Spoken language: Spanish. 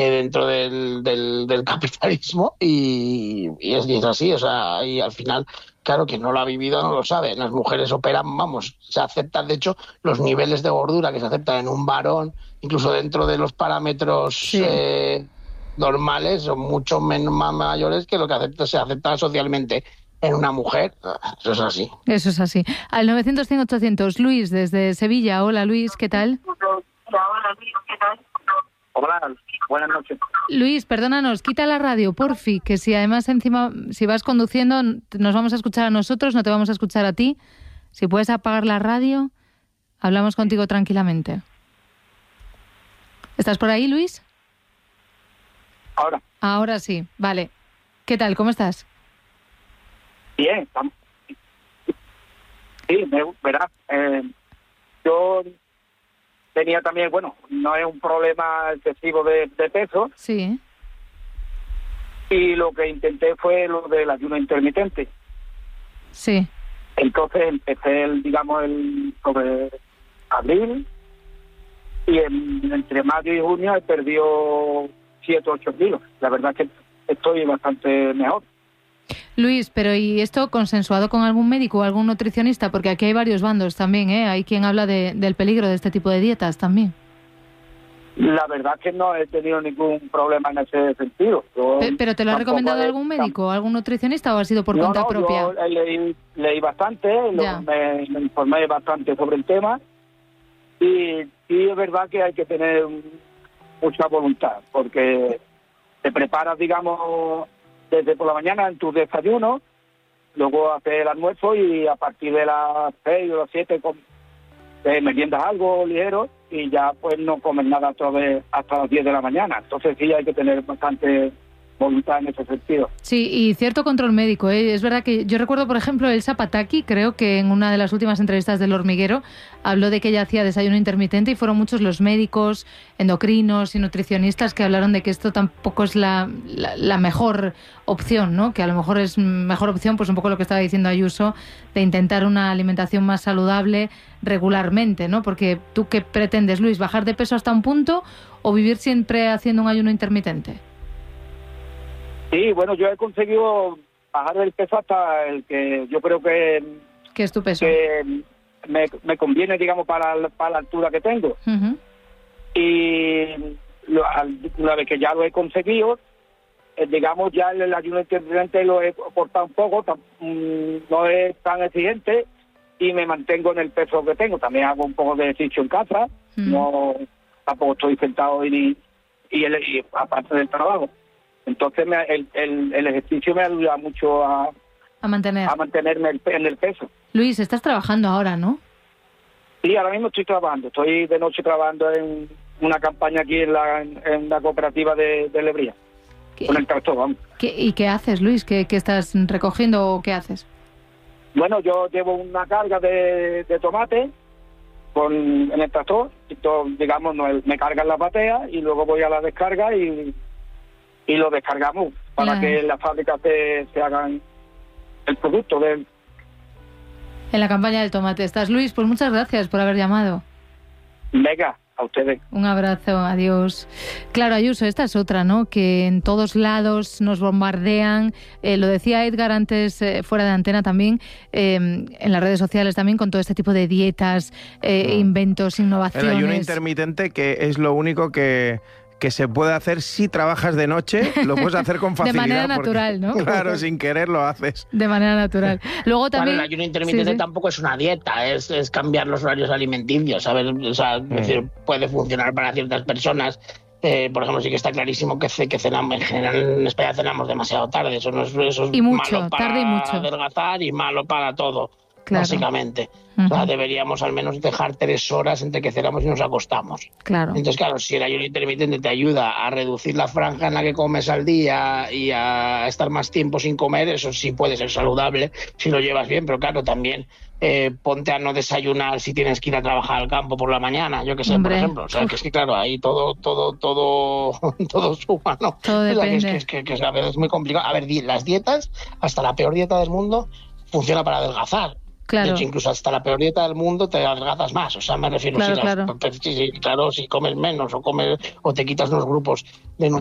dentro del capitalismo y es así, o sea, y al final, claro, quien no lo ha vivido no lo sabe. Las mujeres operan, vamos, se aceptan, de hecho, los niveles de gordura que se aceptan en un varón, incluso dentro de los parámetros normales, son mucho menos más mayores que lo que se acepta socialmente en una mujer. Eso es así. Eso es así. Al 900-100-800, Luis, desde Sevilla. Hola, Luis, ¿qué tal? Hola, buenas noches. Luis, perdónanos, quita la radio, porfi, que si además encima, si vas conduciendo, nos vamos a escuchar a nosotros, no te vamos a escuchar a ti. Si puedes apagar la radio, hablamos contigo tranquilamente. ¿Estás por ahí, Luis? Ahora sí, vale. ¿Qué tal? ¿Cómo estás? Bien, estamos. Sí, verás, yo tenía también, bueno, no es un problema excesivo de peso. Sí. Y lo que intenté fue lo del ayuno intermitente. Sí. Entonces empecé, sobre abril, y entre mayo y junio he perdido 7 o 8 kilos. La verdad es que estoy bastante mejor. Luis, pero ¿y esto consensuado con algún médico o algún nutricionista? Porque aquí hay varios bandos también, ¿eh? Hay quien habla del peligro de este tipo de dietas también. La verdad es que no he tenido ningún problema en ese sentido. ¿Pero te lo ha recomendado algún médico o algún nutricionista o ha sido por cuenta propia? Yo leí bastante, me informé bastante sobre el tema y sí es verdad que hay que tener mucha voluntad, porque te preparas, digamos, desde por la mañana en tus desayunos, luego haces el almuerzo y a partir de las 6 o las 7 meriendas algo ligero y ya pues no comes nada hasta las 10 de la mañana. Entonces sí hay que tener bastante voluntad en ese sentido. Sí, y cierto control médico, ¿eh? Es verdad que yo recuerdo, por ejemplo, Elsa Pataki, creo que en una de las últimas entrevistas del Hormiguero habló de que ella hacía desayuno intermitente y fueron muchos los médicos, endocrinos y nutricionistas que hablaron de que esto tampoco es la mejor opción, ¿no? Que a lo mejor es mejor opción, pues un poco lo que estaba diciendo Ayuso, de intentar una alimentación más saludable regularmente, ¿no? Porque tú, ¿qué pretendes, Luis? ¿Bajar de peso hasta un punto o vivir siempre haciendo un ayuno intermitente? Sí, bueno, yo he conseguido bajar el peso hasta el que yo creo que... ¿Qué es tu peso? Que me conviene, digamos, para la altura que tengo. Uh-huh. Y una vez que ya lo he conseguido, digamos, ya el ayuno intermitente lo he cortado un poco, no es tan exigente y me mantengo en el peso que tengo. También hago un poco de ejercicio en casa, no tampoco estoy sentado y aparte del trabajo. Entonces el ejercicio me ayuda mucho a mantenerme en el peso. Luis, estás trabajando ahora, ¿no? Sí, ahora mismo estoy trabajando. Estoy de noche trabajando en una campaña aquí en la cooperativa de Lebría. Con el tractor, vamos. ¿Y qué haces, Luis? ¿Qué estás recogiendo o qué haces? Bueno, yo llevo una carga de tomate en el tractor. Digamos, me cargan las bateas y luego voy a la descarga y lo descargamos para que las fábricas se hagan el producto en la campaña del tomate. ¿Estás, Luis? Pues muchas gracias por haber llamado. Venga, a ustedes. Un abrazo, adiós. Claro, Ayuso, esta es otra, ¿no? Que en todos lados nos bombardean. Lo decía Edgar antes, fuera de antena también, en las redes sociales también, con todo este tipo de dietas, inventos, innovaciones. El ayuno intermitente, que es lo único que se puede hacer si trabajas de noche, lo puedes hacer con facilidad. De manera natural, ¿no? Claro, sin querer lo haces. De manera natural. Luego también... Bueno, el ayuno intermitente tampoco es una dieta, es cambiar los horarios alimenticios, ¿sabes? O sea, es decir, puede funcionar para ciertas personas. Por ejemplo, sí que está clarísimo que cenamos, en general en España cenamos demasiado tarde. Eso es y mucho, malo para tarde y mucho. adelgazar y malo para todo. Claro. Básicamente. Uh-huh. O sea, deberíamos al menos dejar 3 horas entre que cenamos y nos acostamos. Claro. Entonces, claro, si el ayuno intermitente te ayuda a reducir la franja en la que comes al día y a estar más tiempo sin comer, eso sí puede ser saludable si lo llevas bien, pero claro, también ponte a no desayunar si tienes que ir a trabajar al campo por la mañana, yo que sé, por ejemplo. O sea, que es que claro, ahí todo suma, ¿no? Todo depende. Es que a veces es muy complicado. A ver, las dietas, hasta la peor dieta del mundo, funciona para adelgazar. Claro. De hecho, incluso hasta la peor dieta del mundo te adelgazas más. O sea, me refiero, claro, si, si comes menos o te quitas los grupos de